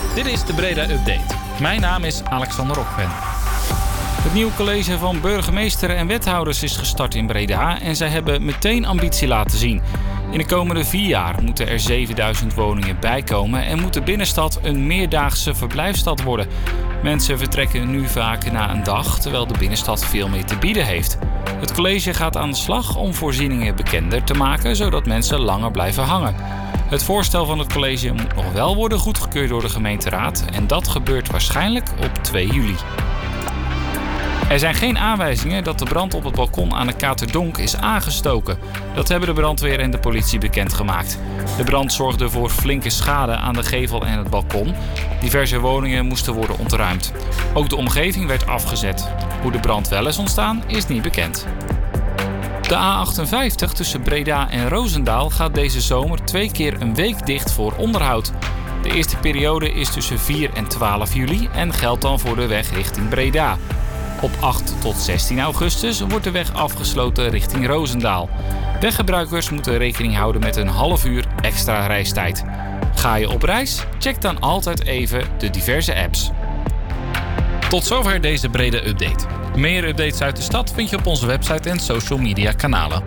Dit is de Breda Update. Mijn naam is Alexander Rokven. Het nieuwe college van burgemeester en wethouders is gestart in Breda en zij hebben meteen ambitie laten zien. In de komende 4 jaar moeten er 7000 woningen bijkomen en moet de binnenstad een meerdaagse verblijfsstad worden. Mensen vertrekken nu vaak na een dag, terwijl de binnenstad veel meer te bieden heeft. Het college gaat aan de slag om voorzieningen bekender te maken, zodat mensen langer blijven hangen. Het voorstel van het college moet nog wel worden goedgekeurd door de gemeenteraad en dat gebeurt waarschijnlijk op 2 juli. Er zijn geen aanwijzingen dat de brand op het balkon aan de Katerdonk is aangestoken. Dat hebben de brandweer en de politie bekendgemaakt. De brand zorgde voor flinke schade aan de gevel en het balkon. Diverse woningen moesten worden ontruimd. Ook de omgeving werd afgezet. Hoe de brand wel is ontstaan is niet bekend. De A58 tussen Breda en Roosendaal gaat deze zomer 2 keer een week dicht voor onderhoud. De eerste periode is tussen 4 en 12 juli en geldt dan voor de weg richting Breda. Op 8 tot 16 augustus wordt de weg afgesloten richting Roosendaal. Weggebruikers moeten rekening houden met een half uur extra reistijd. Ga je op reis? Check dan altijd even de diverse apps. Tot zover deze Breda Update. Meer updates uit de stad vind je op onze website en social media kanalen.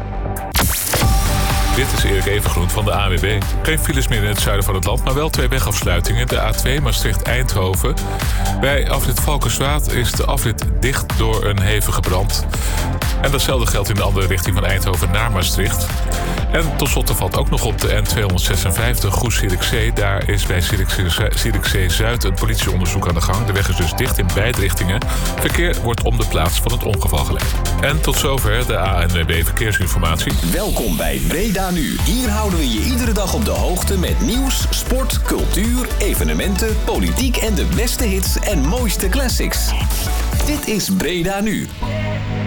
Dit is Erik Evengroen van de ANWB. Geen files meer in het zuiden van het land, maar wel 2 wegafsluitingen. De A2 Maastricht-Eindhoven. Bij afrit Valkenswaard is de afrit dicht door een hevige brand. En datzelfde geldt in de andere richting van Eindhoven naar Maastricht. En tot slot valt ook nog op de N256 Goes-Zierikzee. Daar is bij Zierikzee Zuid een politieonderzoek aan de gang. De weg is dus dicht in beide richtingen. Verkeer wordt om de plaats van het ongeval geleid. En tot zover de ANWB Verkeersinformatie. Welkom bij Breda Nu. Hier houden we je iedere dag op de hoogte met nieuws, sport, cultuur, evenementen, politiek en de beste hits en mooiste classics. Dit is Breda Nu.